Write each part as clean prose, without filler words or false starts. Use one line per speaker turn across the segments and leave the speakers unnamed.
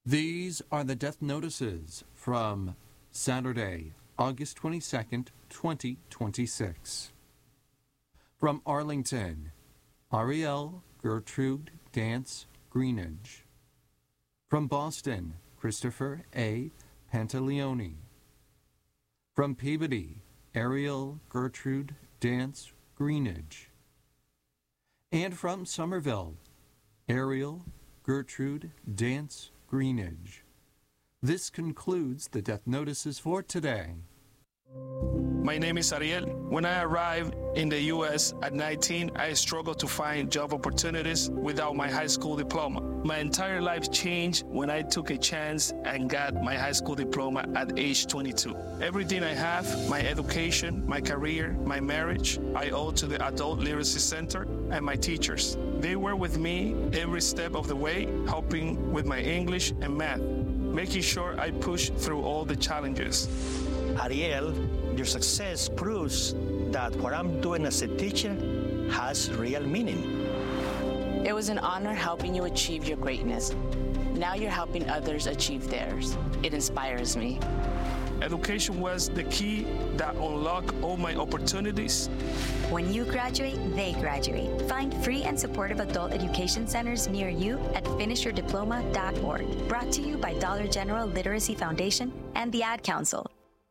These are the death notices from Saturday, August 22nd, 2026. From Arlington, Ariel Gertrude Dance Greenidge. From Boston, Christopher A. Pantaleone. From Peabody, Ariel Gertrude Dance Greenidge. And from Somerville, Ariel Gertrude Dance Greenidge. This concludes the death notices for today.
My name is Ariel. When I arrived in the U.S. at 19, I struggled to find job opportunities without my high school diploma. My entire life changed when I took a chance and got my high school diploma at age 22. Everything I have, my education, my career, my marriage, I owe to the Adult Literacy Center and my teachers. They were with me every step of the way, helping with my English and math, making sure I push through all the challenges.
Ariel, your success proves that what I'm doing as a teacher has real meaning.
It was an honor helping you achieve your greatness. Now you're helping others achieve theirs. It inspires me.
Education was the key that unlocked all my opportunities.
When you graduate, they graduate. Find free and supportive adult education centers near you at finishyourdiploma.org. Brought to you by Dollar General Literacy Foundation and the Ad Council.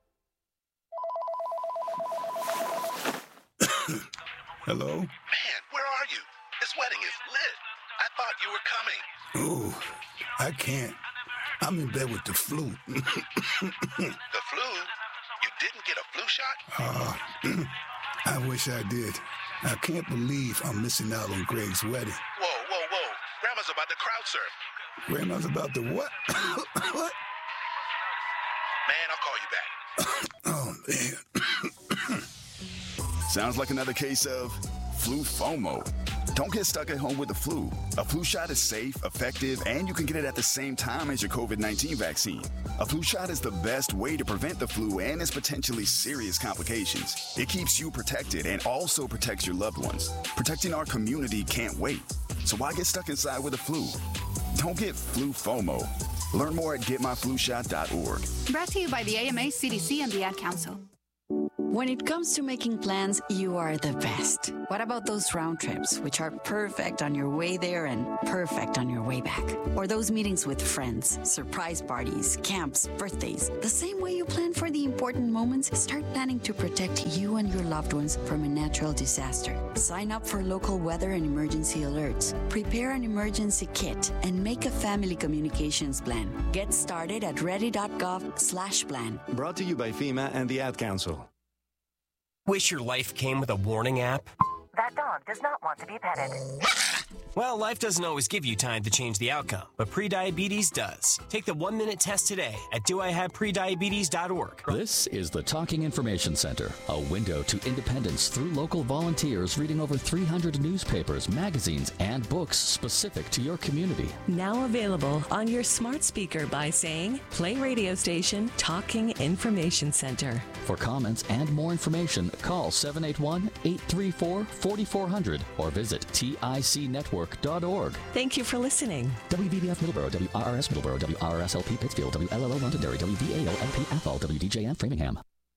Hello?
Man, where are you? This wedding is lit. I thought you were coming.
Oh, I can't. I'm in bed with the flu.
The flu? You didn't get a flu shot?
I wish I did. I can't believe I'm missing out on Greg's wedding.
Whoa. Grandma's about to crowd surf.
Grandma's about to what? What?
Man, I'll call you back.
Oh, man.
Sounds like another case of flu FOMO. Don't get stuck at home with the flu. A flu shot is safe, effective, and you can get it at the same time as your COVID-19 vaccine. A flu shot is the best way to prevent the flu and its potentially serious complications. It keeps you protected and also protects your loved ones. Protecting our community can't wait. So why get stuck inside with the flu? Don't get flu FOMO. Learn more at getmyflushot.org.
Brought to you by the AMA, CDC, and the Ad Council.
When it comes to making plans, you are the best. What about those round trips, which are perfect on your way there and perfect on your way back? Or those meetings with friends, surprise parties, camps, birthdays? The same way you plan for the important moments, start planning to protect you and your loved ones from a natural disaster. Sign up for local weather and emergency alerts. Prepare an emergency kit and make a family communications plan. Get started at ready.gov/plan.
Brought to you by FEMA and the Ad Council.
Wish your life came with a warning app?
That dog does not want to be petted.
Well, life doesn't always give you time to change the outcome, but prediabetes does. Take the 1-minute test today at doihaveprediabetes.org.
This is the Talking Information Center, a window to independence through local volunteers reading over 300 newspapers, magazines, and books specific to your community.
Now available on your smart speaker by saying, play radio station Talking Information Center.
For comments and more information, call 781-834-4400 or visit ticnetwork.org.
Thank you for listening.
WVBF Middleborough, WRRS Middleborough, WRSLP Pittsfield, WLLO Londonderry, WVAO-LP Athol, WDJM Framingham.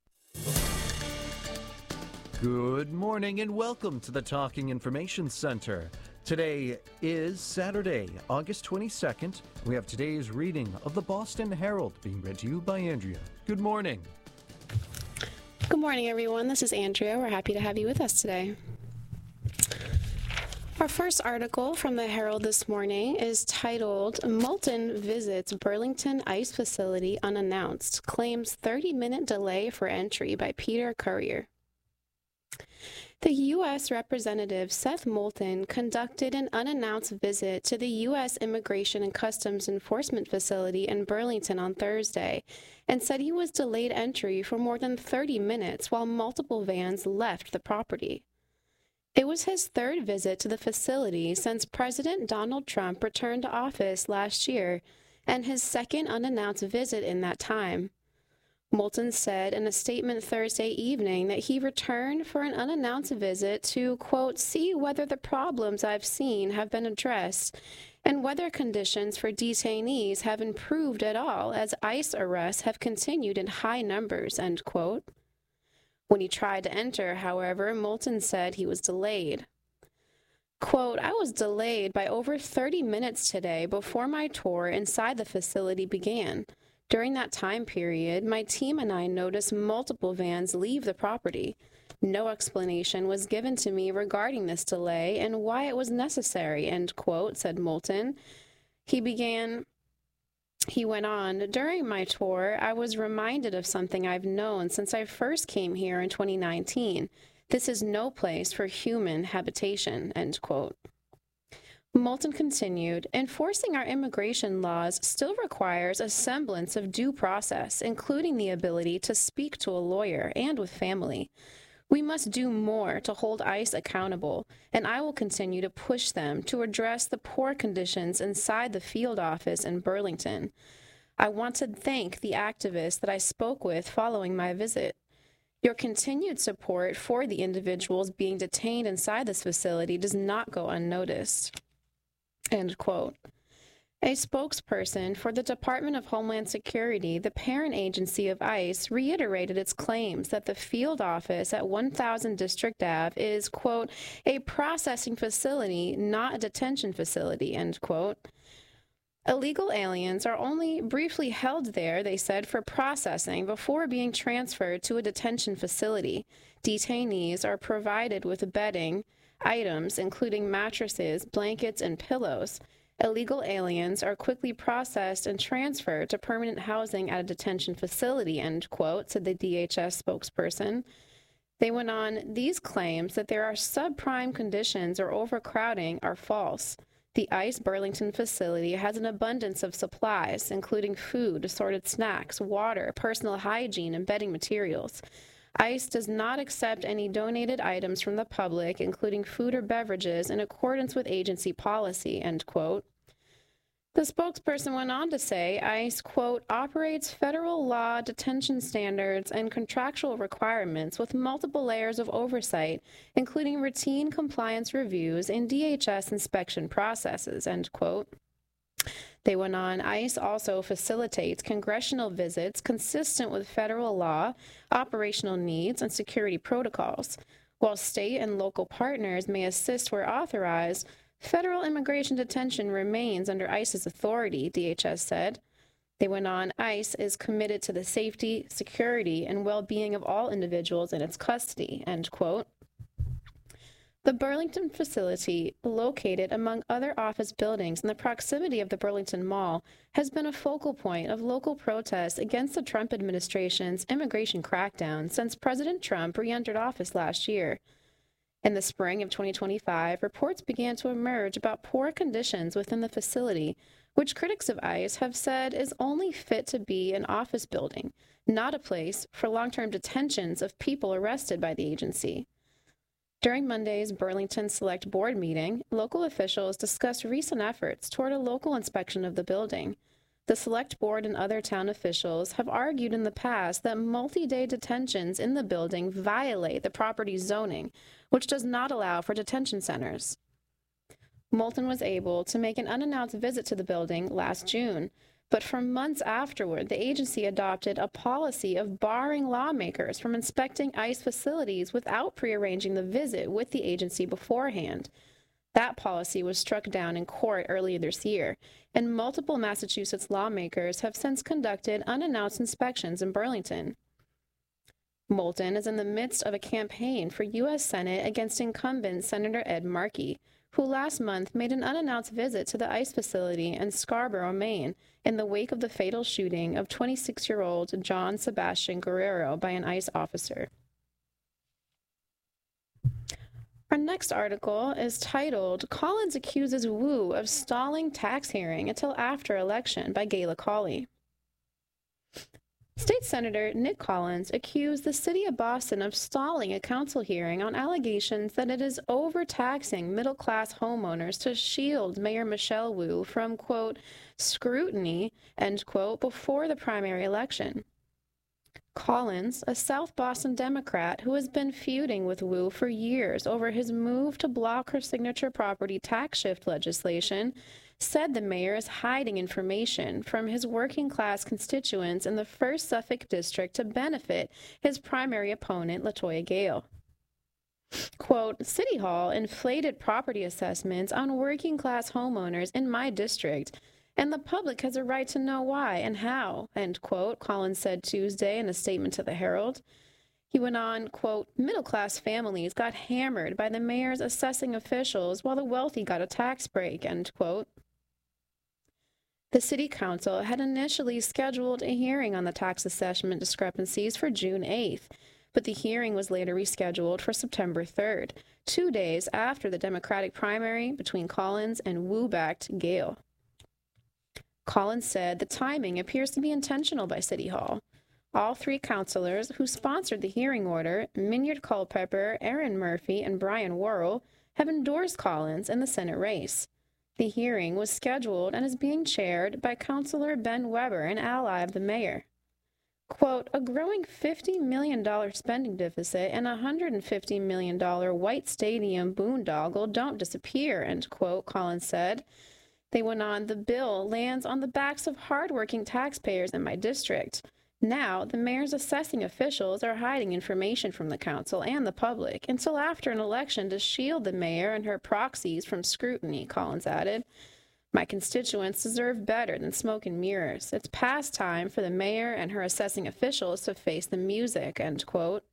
Good morning and welcome to the Talking Information Center. Today is Saturday, August 22nd. We have today's reading of the Boston Herald being read to you by Andrea. Good morning.
Good morning, everyone. This is Andrea. We're happy to have you with us today. Our first article from the Herald this morning is titled, Moulton Visits Burlington Ice Facility Unannounced, Claims 30-minute Delay for Entry by Peter Currier. The U.S. Representative Seth Moulton conducted an unannounced visit to the U.S. Immigration and Customs Enforcement Facility in Burlington on Thursday and said he was delayed entry for more than 30 minutes while multiple vans left the property. It was his third visit to the facility since President Donald Trump returned to office last year and his second unannounced visit in that time. Moulton said in a statement Thursday evening that he returned for an unannounced visit to, quote, see whether the problems I've seen have been addressed and whether conditions for detainees have improved at all as ICE arrests have continued in high numbers, end quote. When he tried to enter, however, Moulton said he was delayed. Quote, I was delayed by over 30 minutes today before my tour inside the facility began. During that time period, my team and I noticed multiple vans leave the property. No explanation was given to me regarding this delay and why it was necessary, end quote, said Moulton. He went on, during my tour, I was reminded of something I've known since I first came here in 2019. This is no place for human habitation, end quote. Moulton continued, enforcing our immigration laws still requires a semblance of due process, including the ability to speak to a lawyer and with family. We must do more to hold ICE accountable, and I will continue to push them to address the poor conditions inside the field office in Burlington. I want to thank the activists that I spoke with following my visit. Your continued support for the individuals being detained inside this facility does not go unnoticed. End quote. A spokesperson for the Department of Homeland Security, the parent agency of ICE, reiterated its claims that the field office at 1000 District Ave is, quote, a processing facility, not a detention facility, end quote. Illegal aliens are only briefly held there, they said, for processing before being transferred to a detention facility. Detainees are provided with bedding, items including mattresses, blankets, and pillows. Illegal aliens are quickly processed and transferred to permanent housing at a detention facility, end quote, said the DHS spokesperson. They went on, these claims that there are subprime conditions or overcrowding are false. The ICE Burlington facility has an abundance of supplies, including food, assorted snacks, water, personal hygiene, and bedding materials. ICE does not accept any donated items from the public, including food or beverages, in accordance with agency policy, end quote. The spokesperson went on to say ICE, quote, operates federal law, detention standards, and contractual requirements with multiple layers of oversight, including routine compliance reviews and DHS inspection processes, end quote. They went on, ICE also facilitates congressional visits consistent with federal law, operational needs, and security protocols. While state and local partners may assist where authorized, federal immigration detention remains under ICE's authority, DHS said. They went on, ICE is committed to the safety, security, and well-being of all individuals in its custody, end quote. The Burlington facility, located among other office buildings in the proximity of the Burlington Mall, has been a focal point of local protests against the Trump administration's immigration crackdown since President Trump re-entered office last year. In the spring of 2025, reports began to emerge about poor conditions within the facility, which critics of ICE have said is only fit to be an office building, not a place for long-term detentions of people arrested by the agency. During Monday's Burlington Select Board meeting, local officials discussed recent efforts toward a local inspection of the building. The Select Board and other town officials have argued in the past that multi-day detentions in the building violate the property's zoning, which does not allow for detention centers. Moulton was able to make an unannounced visit to the building last June, but for months afterward, the agency adopted a policy of barring lawmakers from inspecting ICE facilities without prearranging the visit with the agency beforehand. That policy was struck down in court earlier this year, and multiple Massachusetts lawmakers have since conducted unannounced inspections in Burlington. Moulton is in the midst of a campaign for U.S. Senate against incumbent Senator Ed Markey, who last month made an unannounced visit to the ICE facility in Scarborough, Maine, in the wake of the fatal shooting of 26-year-old John Sebastian Guerrero by an ICE officer. Our next article is titled, Collins Accuses Wu of Stalling Tax Hearing Until After Election by Gayla Colley. State Senator Nick Collins accused the city of Boston of stalling a council hearing on allegations that it is overtaxing middle-class homeowners to shield Mayor Michelle Wu from, quote, scrutiny, end quote, before the primary election. Collins, a South Boston Democrat who has been feuding with Wu for years over his move to block her signature property tax shift legislation, said the mayor is hiding information from his working-class constituents in the 1st Suffolk District to benefit his primary opponent, LaToya Gale. Quote, City Hall inflated property assessments on working-class homeowners in my district, and the public has a right to know why and how, end quote, Collins said Tuesday in a statement to the Herald. He went on, quote, middle-class families got hammered by the mayor's assessing officials while the wealthy got a tax break, end quote. The city council had initially scheduled a hearing on the tax assessment discrepancies for June 8th, but the hearing was later rescheduled for September 3rd, 2 days after the Democratic primary between Collins and Wu-backed Gale. Collins said the timing appears to be intentional by City Hall. All 3 councilors who sponsored the hearing order, Minyard Culpepper, Aaron Murphy, and Brian Worrell, have endorsed Collins in the Senate race. The hearing was scheduled and is being chaired by Councilor Ben Weber, an ally of the mayor. Quote, a growing $50 million spending deficit and a $150 million White Stadium boondoggle don't disappear, end quote, Collins said. They went on, the bill lands on the backs of hardworking taxpayers in my district. Now, the mayor's assessing officials are hiding information from the council and the public until after an election to shield the mayor and her proxies from scrutiny, Collins added. My constituents deserve better than smoke and mirrors. It's past time for the mayor and her assessing officials to face the music, end quote.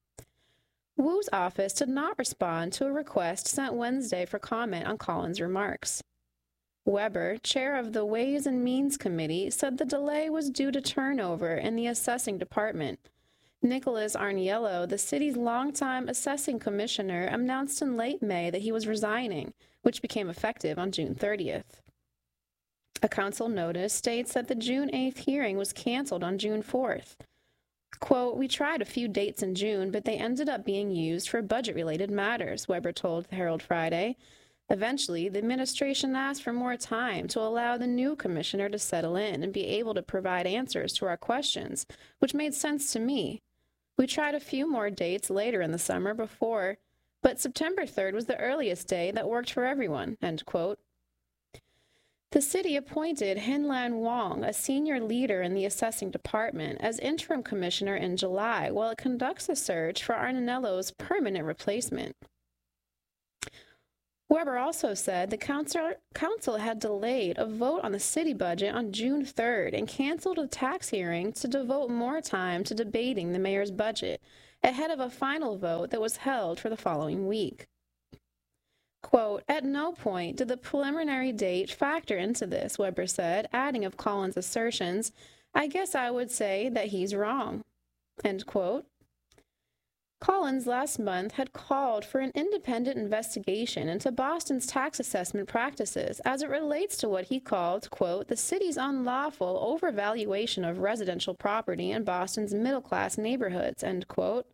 Wu's office did not respond to a request sent Wednesday for comment on Collins' remarks. Weber, chair of the Ways and Means Committee, said the delay was due to turnover in the assessing department. Nicholas Arniello, the city's longtime assessing commissioner, announced in late May that he was resigning, which became effective on June 30th. A council notice states that the June 8th hearing was canceled on June 4th. Quote, we tried a few dates in June, but they ended up being used for budget-related matters, Weber told the Herald Friday. Eventually, the administration asked for more time to allow the new commissioner to settle in and be able to provide answers to our questions, which made sense to me. We tried a few more dates later in the summer but September 3rd was the earliest day that worked for everyone, end quote. The city appointed Hinlan Wong, a senior leader in the assessing department, as interim commissioner in July while it conducts a search for Arniello's permanent replacement. Weber also said the council had delayed a vote on the city budget on June 3rd and canceled a tax hearing to devote more time to debating the mayor's budget, ahead of a final vote that was held for the following week. Quote, at no point did the preliminary date factor into this, Weber said, adding of Collins' assertions, I guess I would say that he's wrong, end quote. Collins last month had called for an independent investigation into Boston's tax assessment practices as it relates to what he called, quote, the city's unlawful overvaluation of residential property in Boston's middle-class neighborhoods, end quote.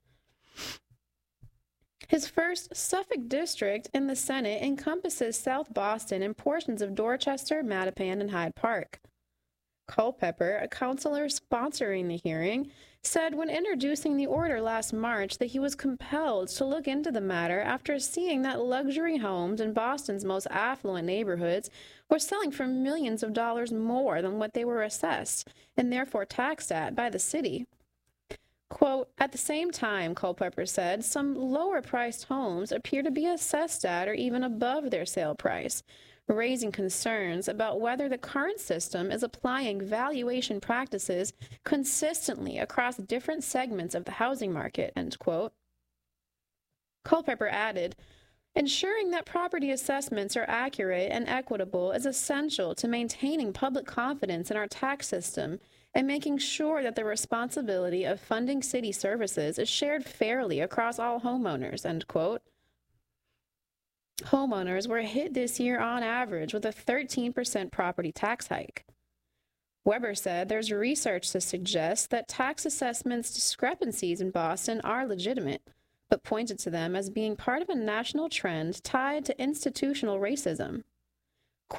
His first Suffolk district in the Senate encompasses South Boston and portions of Dorchester, Mattapan, and Hyde Park. Culpepper, a councilor sponsoring the hearing, said when introducing the order last March that he was compelled to look into the matter after seeing that luxury homes in Boston's most affluent neighborhoods were selling for millions of dollars more than what they were assessed and therefore taxed at by the city. Quote, at the same time, Culpepper said, some lower-priced homes appear to be assessed at or even above their sale price, raising concerns about whether the current system is applying valuation practices consistently across different segments of the housing market, end quote. Culpepper added, ensuring that property assessments are accurate and equitable is essential to maintaining public confidence in our tax system and making sure that the responsibility of funding city services is shared fairly across all homeowners, end quote. Homeowners were hit this year on average with a 13% property tax hike. Weber said there's research to suggest that tax assessments discrepancies in Boston are legitimate, but pointed to them as being part of a national trend tied to institutional racism. Quote,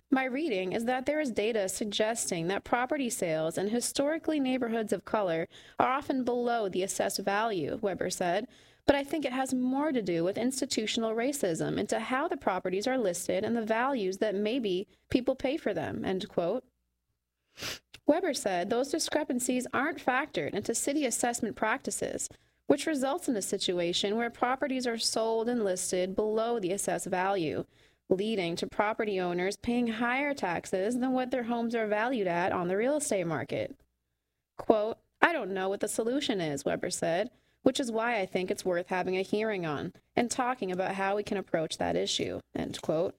My reading is that there is data suggesting that property sales in historically neighborhoods of color are often below the assessed value, Weber said, but I think it has more to do with institutional racism into how the properties are listed and the values that maybe people pay for them, end quote. Weber said those discrepancies aren't factored into city assessment practices, which results in a situation where properties are sold and listed below the assessed value, leading to property owners paying higher taxes than what their homes are valued at on the real estate market. Quote, I don't know what the solution is, Weber said, which is why I think it's worth having a hearing on and talking about how we can approach that issue, end quote.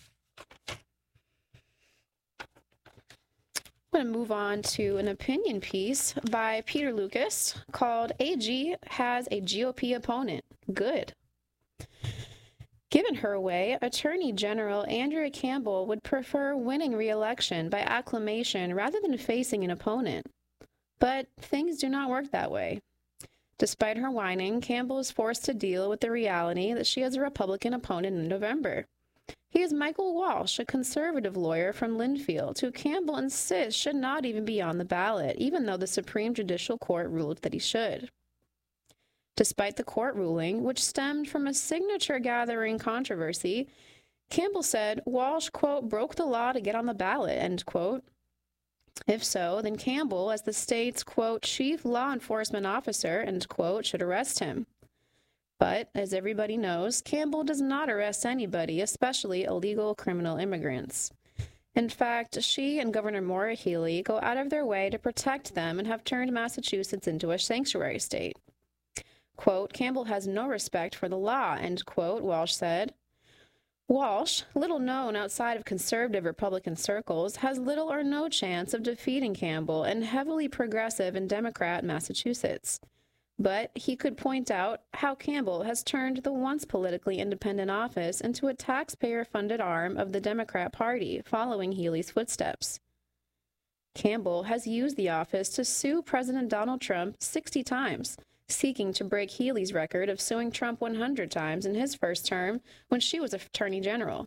I'm going to move on to an opinion piece by Peter Lucas called AG Has a GOP Opponent. Good. Given her way, Attorney General Andrea Campbell would prefer winning re-election by acclamation rather than facing an opponent. But things do not work that way. Despite her whining, Campbell is forced to deal with the reality that she has a Republican opponent in November. He is Michael Walsh, a conservative lawyer from Linfield, who Campbell insists should not even be on the ballot, even though the Supreme Judicial Court ruled that he should. Despite the court ruling, which stemmed from a signature-gathering controversy, Campbell said Walsh, quote, broke the law to get on the ballot, end quote. If so, then Campbell, as the state's, quote, chief law enforcement officer, end quote, should arrest him. But, as everybody knows, Campbell does not arrest anybody, especially illegal criminal immigrants. In fact, she and Governor Maura Healey go out of their way to protect them and have turned Massachusetts into a sanctuary state. Quote, Campbell has no respect for the law, end quote, Walsh said. Walsh, little known outside of conservative Republican circles, has little or no chance of defeating Campbell in heavily progressive and Democrat Massachusetts. But he could point out how Campbell has turned the once politically independent office into a taxpayer-funded arm of the Democrat Party following Healey's footsteps. Campbell has used the office to sue President Donald Trump 60 times, seeking to break Healey's record of suing Trump 100 times in his first term when she was Attorney General.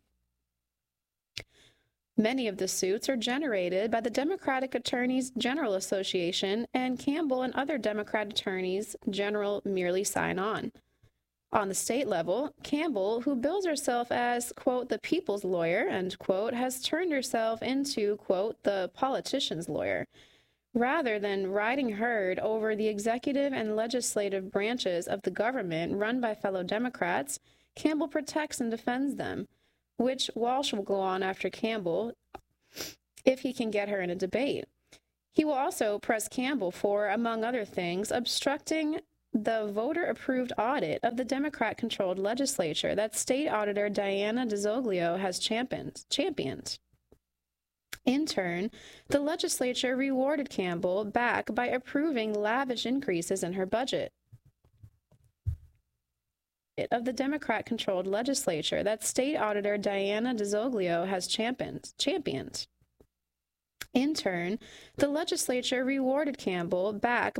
Many of the suits are generated by the Democratic Attorneys General Association, and Campbell and other Democrat attorneys general merely sign on. On the state level, Campbell, who bills herself as, quote, the people's lawyer, end quote, has turned herself into, quote, the politician's lawyer. Rather than riding herd over the executive and legislative branches of the government run by fellow Democrats, Campbell protects and defends them, which Walsh will go on after Campbell if he can get her in a debate. He will also press Campbell for, among other things, obstructing the voter-approved audit of the Democrat-controlled legislature that State Auditor Diana DeZoglio has championed. In turn, the legislature rewarded Campbell back by approving lavish increases in her budget of the Democrat-controlled legislature that State Auditor Diana DeZoglio has championed. In turn, the legislature rewarded Campbell back